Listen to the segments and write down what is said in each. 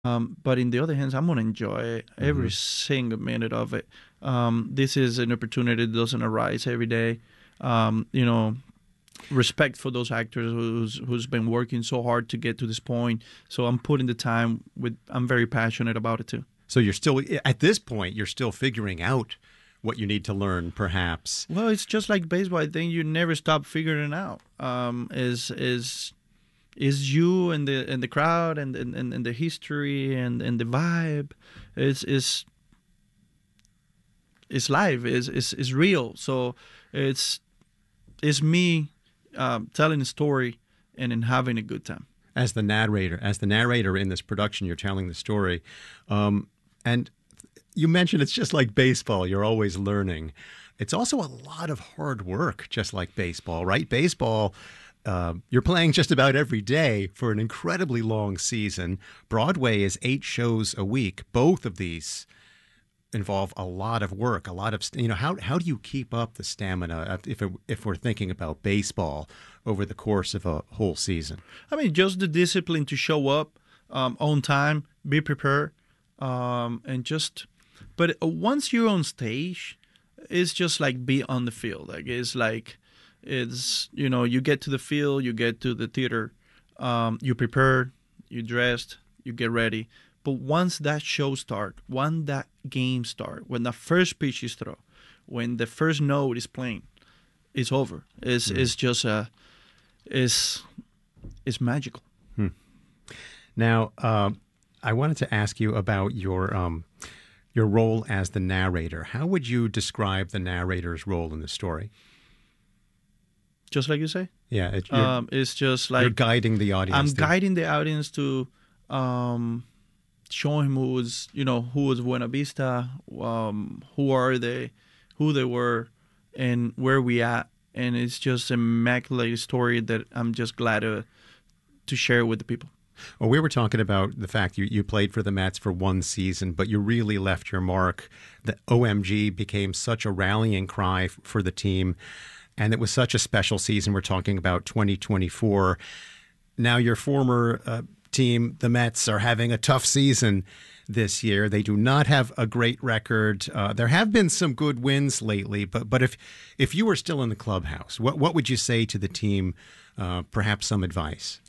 But in the other hand, I'm gonna enjoy it, Mm-hmm. every single minute of it. This is an opportunity that doesn't arise every day. You know, respect for those actors who's been working so hard to get to this point. So I'm putting the time with. I'm very passionate about it too. So you're still at this point. You're still figuring out what you need to learn, perhaps. Well, it's just like baseball. I think you never stop figuring it out. Is you and the crowd and the history and the vibe is live, is real. So it's it's me telling a story and then having a good time. As the narrator in this production, you're telling the story, and you mentioned it's just like baseball. You're always learning. It's also a lot of hard work, just like baseball, right? Baseball, you're playing just about every day for an incredibly long season. Broadway is 8 shows a week. Both of these involve a lot of work, a lot of how do you keep up the stamina if we're thinking about baseball over the course of a whole season? I mean, just the discipline to show up on time, be prepared, and just. But once you're on stage, it's just like be on the field. Like it's you get to the field, you get to the theater, you prepare, you dressed, you get ready. But once that show start, when that game start, when the first pitch is thrown, when the first note is playing, it's over. It's just it's it's magical. Hmm. Now, I wanted to ask you about your role as the narrator. How would you describe the narrator's role in the story? Just like you say, Yeah, it's just you're like guiding the I'm audience. guiding the audience to show him who was Buena Vista, who are they, who they were, and where we at. And it's just a immaculate story that I'm just glad to share with the people. Well, we were talking about the fact you played for the Mets for one season, but you really left your mark. The OMG became such a rallying cry for the team, and it was such a special season. We're talking about 2024. Now, your former team, the Mets, are having a tough season this year. They do not have a great record. There have been some good wins lately, but if you were still in the clubhouse, what would you say to the team? Perhaps some advice.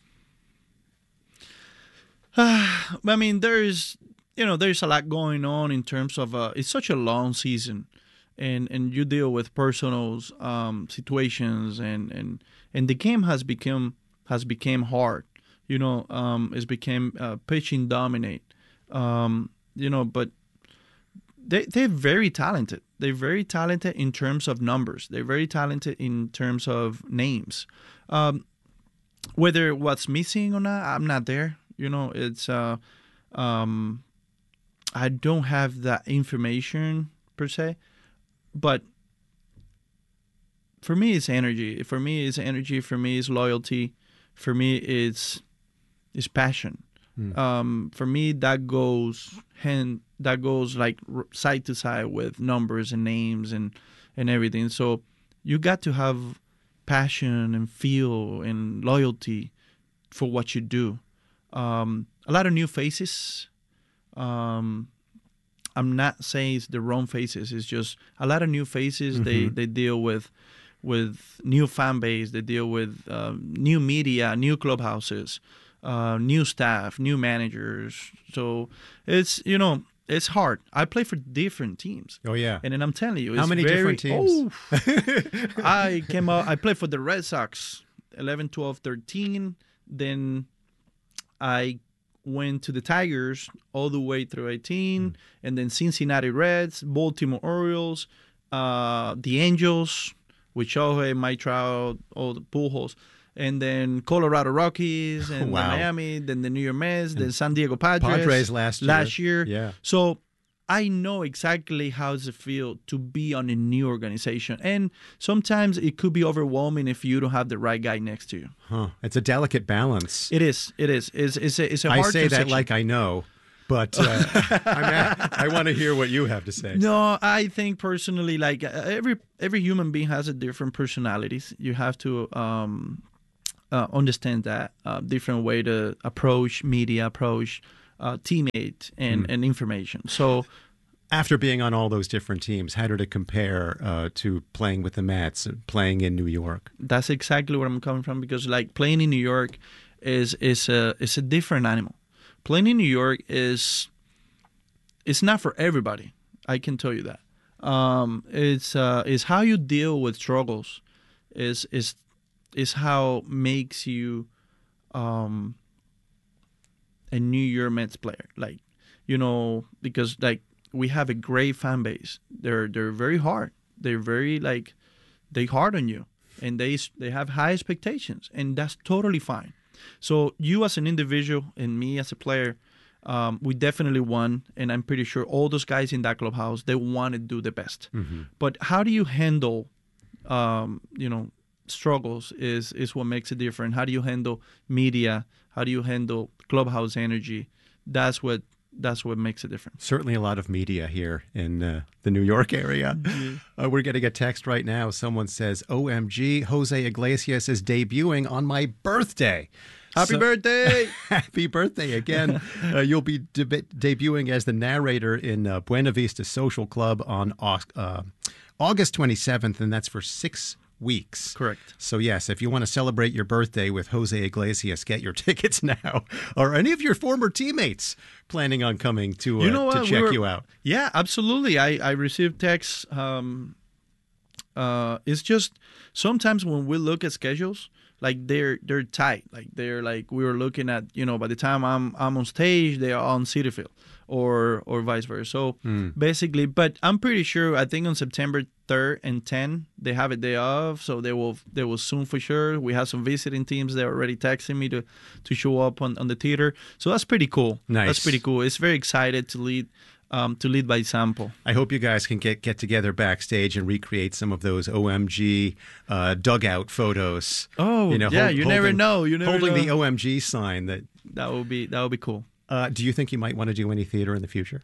I mean, there's a lot going on in terms of it's such a long season, and you deal with personal situations, and the game has become hard. It's became pitching dominate. But they're very talented. They're very talented in terms of numbers. They're very talented in terms of names. Whether what's missing or not, I'm not there. It's I don't have that information per se, but for me it's energy. For me it's energy. For me it's loyalty. For me it's passion. For me that goes like side to side with numbers and names and everything. So you got to have passion and feel and loyalty for what you do. A lot of new faces. I'm not saying it's the wrong faces. It's just a lot of new faces. Mm-hmm. They deal with new fan base. They deal with new media, new clubhouses, new staff, new managers. So it's hard. I play for different teams. Oh yeah. And then I'm telling you, How it's many very, different teams? I came out. I played for the Red Sox, 11, 12, 13. Then I went to the Tigers all the way through 18, and then Cincinnati Reds, Baltimore Orioles, the Angels, with Shohei, Mike Trout, all the Pujols, and then Colorado Rockies, and Wow. then Miami, then the New York Mets, then San Diego Padres. Last year. Yeah. So I know exactly how it feels to be on a new organization. And sometimes it could be overwhelming if you don't have the right guy next to you. Huh. It's a delicate balance. It is. It's a hard I say that transaction. like I know, but I want to hear what you have to say. No, I think personally, like every human being has a different personalities. You have to understand that different way to approach media, approach teammate and information. So after being on all those different teams, how did it compare to playing with the Mets, playing in New York? That's exactly where I'm coming from, because like playing in New York is a different animal. Playing in New York it's not for everybody. I can tell you that. It's how you deal with struggles. Is how makes you a New York Mets player. Like, because like we have a great fan base. They're very hard. They're very they hard on you, and they have high expectations, and that's totally fine. So you as an individual and me as a player, we definitely won, and I'm pretty sure all those guys in that clubhouse, they want to do the best. Mm-hmm. But how do you handle, struggles is what makes it different. How do you handle media? How do you handle clubhouse energy? That's what makes a difference. Certainly a lot of media here in the New York area. Yeah. We're getting a text right now. Someone says, OMG, Jose Iglesias is debuting on my birthday. Happy birthday! Happy birthday again. You'll be debuting as the narrator in Buena Vista Social Club on August 27th, and that's for 6 weeks. Correct. So yes, if you want to celebrate your birthday with Jose Iglesias, get your tickets now. Are any of your former teammates planning on coming to check you out? Yeah, absolutely. I received texts. It's just sometimes when we look at schedules, like they're tight. Like they're like we were looking at, by the time I'm on stage, they are on Citi Field or vice versa. So basically, but I'm pretty sure, I think on September 3rd and 10th, they have a day off. So they will soon for sure. We have some visiting teams. They're already texting me to show up on the theater. So that's pretty cool. Nice. That's pretty cool. It's very excited to lead by example. I hope you guys can get together backstage and recreate some of those OMG dugout photos. Oh, yeah, you never know. Holding the OMG sign. That would be cool. Do you think you might want to do any theater in the future?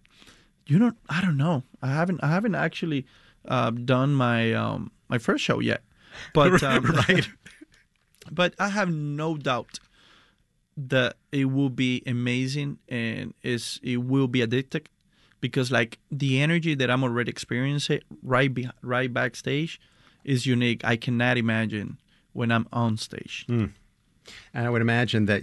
I don't know. I haven't actually done my my first show yet, but right. But I have no doubt that it will be amazing, and it will be addictive. Because like the energy that I'm already experiencing right backstage is unique. I cannot imagine when I'm on stage. And I would imagine that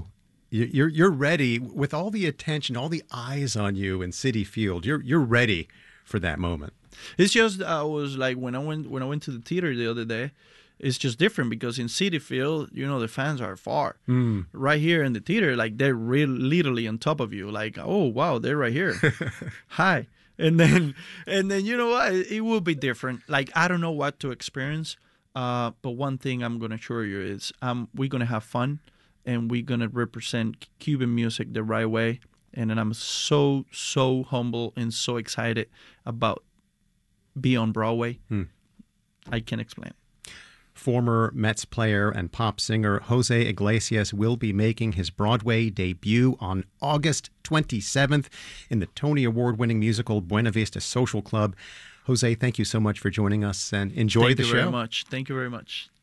you're ready with all the attention, all the eyes on you in Citi Field. You're ready for that moment. It's just I was like when I went to the theater the other day. It's just different because in Citi Field, the fans are far. Right here in the theater, like they're literally on top of you. Like, oh wow, they're right here. Hi, and then you know what? It will be different. Like I don't know what to experience, but one thing I'm gonna assure you is we're gonna have fun, and we're gonna represent Cuban music the right way. And then I'm so humble and so excited about being on Broadway. I can't explain it. Former Mets player and pop singer Jose Iglesias will be making his Broadway debut on August 27th in the Tony Award-winning musical Buena Vista Social Club. Jose, thank you so much for joining us, and enjoy the show. Thank you very much. Thank you very much.